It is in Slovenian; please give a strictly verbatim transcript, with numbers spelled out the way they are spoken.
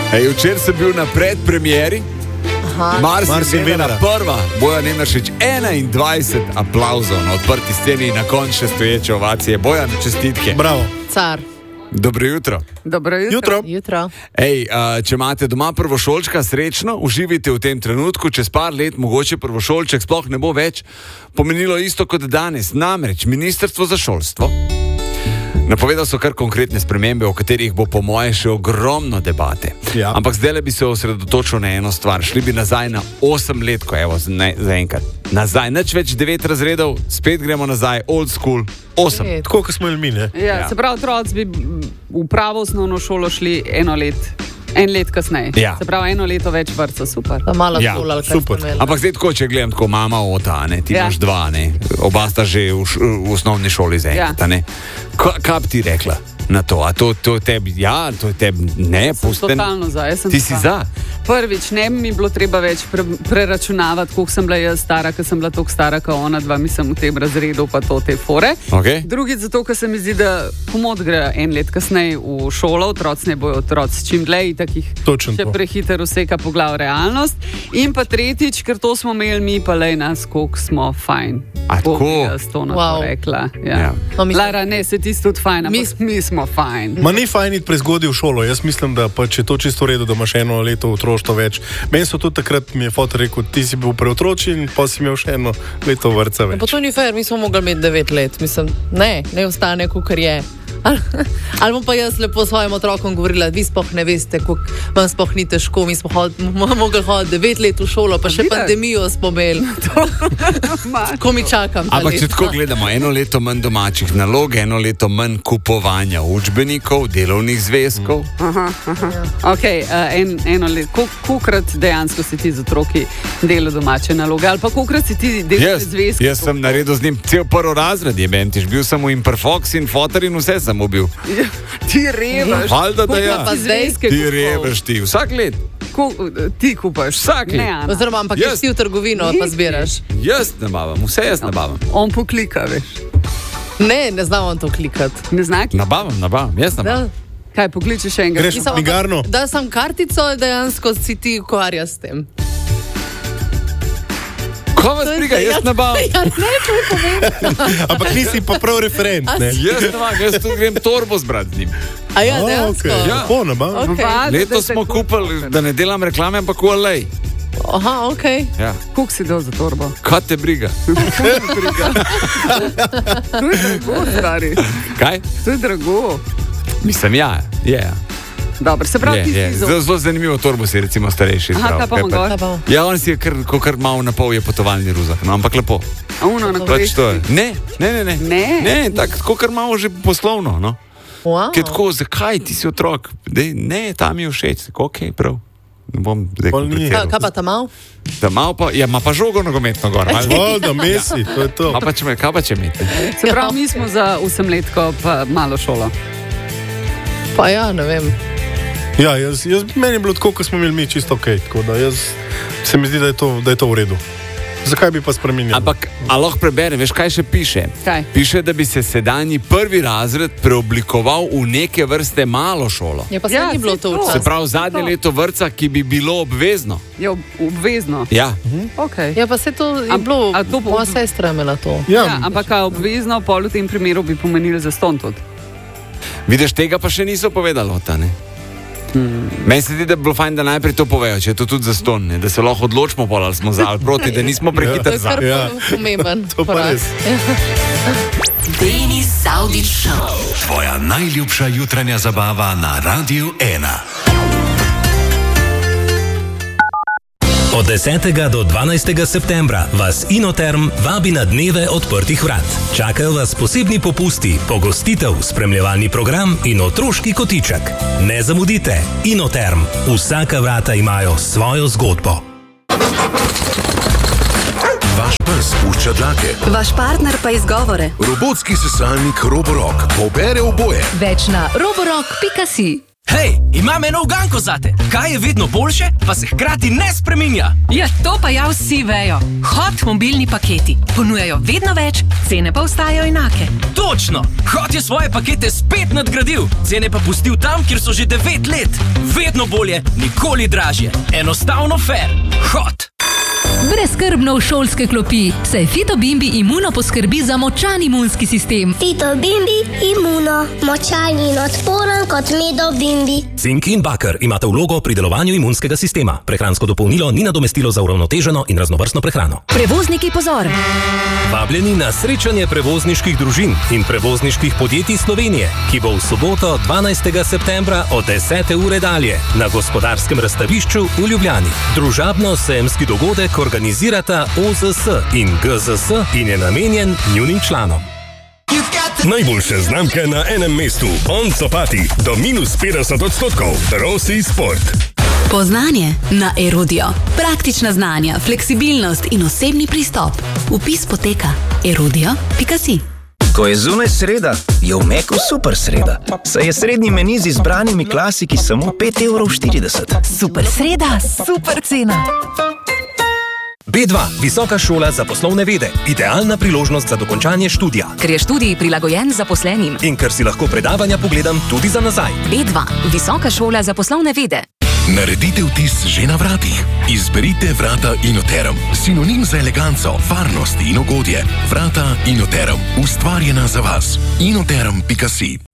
Ej, včeraj sem bil na predpremieri. Mars in Venera prva, Bojan Emeršič, enaindvajset aplauzov na odprti sceni in na končne stoječe ovacije. Bojan, čestitke. Bravo. Car. Dobro jutro. Dobro jutro. Jutro. jutro. Ej, če imate doma prvošolčka, srečno, uživajte v tem trenutku, čez par let mogoče prvošolček sploh ne bo več pomenilo isto kot danes. Namreč Ministrstvo za šolstvo napovedal so kar konkretne spremembe, o katerih bo po moje še ogromno debate. Ja. Ampak zdaj bi se osredotočil na eno stvar. Šli bi nazaj na osem let, ko evo, ne, za enkrat. Nazaj, nič več devet razredov, spet gremo nazaj, old school, osem. Tako, kot smo imeli mi, ne? Ja, Ja. se pravi, otroci bi v pravo osnovno šolo šli eno let, en let kasneje. Ja. Se pravi, eno leto več vrtca, super. Pa malo Ja, šola, super. Ampak zdaj tako, če gledam tako, mama ota, ne, ti Ja. imaš dva, ne, oba sta že v, š, v osnovni šoli za enkrat, Ja. ne. Ka, kaj bi ti rekla na to? A to, to je tebi, ja, to je tebi, ne, pusten. Totalno za, jaz sem Ti si za? Prvič, ne bi mi bilo treba več pre, preračunavati, koliko sem bila jaz stara, ker sem bila toliko stara, kot ona dva, mislim v tem razredu, pa to te fore. Okay. Drugič, zato, ker se mi zdi, da komod gre en let kasneje v šolo, otroci ne bojo otroci čim dlje, takih Točno še to. prehiter vseka po glav realnost. In pa tretjič, ker to smo imeli mi, pa lej nas, koliko smo fajn. A Bog tako? bi jaz to na to Wow. rekla. Ja. Ja. No, mislim- Lara, ne, se ti tudi fajn, ampak mi, mi smo fajn. Ma ni fajn iti prezgodaj v šolo. Jaz mislim, da pa, če je to čisto v redu, da imaš eno leto otroštvo več. Meni so tudi takrat, mi je fotor rekel, ti si bil preotroči in pa si imel še eno leto vrtca več. Pa to ni fair, mi smo mogli imeti devet let. Mislim, ne, ne ostane, kar je. Ali, ali bom pa jaz lepo svojim otrokom govorila, vi sploh ne veste, kako vam sploh ni težko, mi smo mogli hoditi devet let v šolo, pa še Vidiš? pandemijo smo imeli. Ko mi čakam. ta Ampak če let. tako gledamo, eno leto manj domačih nalog, eno leto manj kupovanja učbenikov, delovnih zvezkov. Okay, uh, en, eno let, kolikrat dejansko si ti z otroki delal domače naloge, ali pa kolikrat si ti delal Jaz, zvezke? jaz sem naredil z njim cel prvi razred, je mentiš, bil sem v Imperfox in fotor in vse sem bil. Ti revaš. Valjda, da ja. pa zdaj? Ti revaš ti, vsak let. Ko, ti kupaš. Vsak let. Ne, Ana. Oziroma, ampak Jaz- jaz si v trgovino, pa zbiraš. Jaz nabavam, vse jaz nabavam. On poklika, veš. Ne, ne znam on to klikati. Ne znaki? Nabavam, nabavam, jaz nabavam. Da, Kaj pokličeš še enkrat? Greš Mislim, v knjigarno. Da sem kartico, dejansko si ti ukvarja s tem. Ko vas briga, jaz nabavam. Ja, ne, to je pomembno. Ampak nisi pa prav referent, ne? Jaz nabavam, jaz tudi grem torbo zbrati z njim. A ja, A, dejansko. okej. Ja. Lepo, ne ba? Okej. Valjda, Letos da se smo kupaš. kupili, da ne delam reklame, ampak v Alej. Aha, ok. Ja. Koliko si dal za torbo? Kaj te briga? To je drago, stari. Kaj? To je drago. Mislim, ja, je. Ja. Dobro, se pravi, Je, ti je. si Zelo, zelo. zelo zanimivo torbo si recimo starejši. Aha, izbral. kaj pa Kaj on pa- gor? Kaj pa? Ja, on si je kar, ko kar malo na pol je potovalni ruzak, no, ampak lepo. A uno na Pač to je. kolesih. Ne, ne, ne. Ne, Ne? ne tako tako kar malo že poslovno, no. Wow. Ker tako, zakaj ti si otrok? Dej, ne, tam mi je všeč, tako, ok, prav. Ne bom zdaj Pol ni. kompliciral. Kaj, kaj pa tam mal? Da malo pa, ja, ima pa žogo nogometno gor. ali? O, da mesi, to je to. Ma pa če me, kaj pa če imate? Se pravi, mi smo za osemletko pa malo šolo. Pa ja, ne vem. Ja, jaz, jaz, meni je bilo tako, kot smo imeli mi, čisto ok. Tako da jaz se mi zdi, da je to, da je to v redu. Zakaj bi pa spremenili? Ampak, a lahko preberem, veš, kaj še piše? Kaj? Piše, da bi se sedanji prvi razred preoblikoval v neke vrste malo šolo. Ja, pa se Ja, ni bilo saj to to. Se včasih. pravi, zadnje to. leto vrtca, ki bi bilo obvezno. Je ob- obvezno. Ja. Okay. Ja, pa se to je Am- bilo, a to bo- moja sestra je imela to. Ja, Ja, ampak a obvezno, pol v tem primeru bi pomenili zaston tudi. Vidiš, tega pa še niso povedali, ta, ne? Hmm. Meni se zdi, da bi bilo fajn, da najprej to povejo, če je to tudi zaston, ne? Da se lahko odločimo, pol, ali smo za ali proti, da nismo To prehitri je za. kar Ja. pomemben. To pa korak. res. Denis Saudić Show. Tvoja najljubša jutranja zabava na Radiu ena. Od desetega do dvanajstega septembra vas Inoterm vabi na dneve odprtih vrat. Čakajo vas posebni popusti, pogostitev, spremljevalni program in otroški kotiček. Ne zamudite, Inoterm. Vsaka vrata imajo svojo zgodbo. Vaš pes pušča dlake. Vaš partner pa izgovore. Robotski sesalnik Roborock pobere oboje. Več na roborock pika si. Hej, imam eno uganko zate. Kaj je vedno boljše, pa se hkrati ne spreminja? Ja, to pa ja vsi vejo. Hot mobilni paketi ponujajo vedno več, cene pa ostajajo enake. Točno! Hot je svoje pakete spet nadgradil, cene pa pustil tam, kjer so že devet let. Vedno bolje, nikoli dražje. Enostavno fair. Hot! Brezskrbno v šolske klopi, saj Fitobimbi Imuno poskrbi za močan imunski sistem. Fitobimbi Imuno, močan in odporen kot medo bimbi. Cink in bakar imata vlogo pri delovanju imunskega sistema. Prehransko dopolnilo ni nadomestilo za uravnoteženo in raznovrstno prehrano. Prevozniki, pozor! Vabljeni na srečanje prevozniških družin in prevozniških podjetij Slovenije, ki bo v soboto dvanajstega septembra od desete ure dalje na Gospodarskem razstavišču v Ljubljani. Družabno-sejemski dogodek organizirata O Z S in G Z S in je namenjen njunim članom. Najboljše znamke na enem mestu. On Copati do minus petdeset odstotkov. Rossi Sport. Poznanje na Erudio. Praktična znanja, fleksibilnost in osebni pristop. Vpis poteka erudio pika si. Ko je zunaj sreda, je v Meku super sreda. Saj je srednji meni z izbranimi klasiki samo pet evrov štirideset. Super sreda, super cena. B dva, visoka šola za poslovne vede. Idealna priložnost za dokončanje študija. Ker je študij prilagojen zaposlenim. In ker si lahko predavanja pogledam tudi za nazaj. B dva, visoka šola za poslovne vede. Naredite vtis že na vratih. Izberite vrata Inoterum. Sinonim za eleganco, varnost in ugodje. Vrata Inoterum. Ustvarjena za vas. inoterum pika si.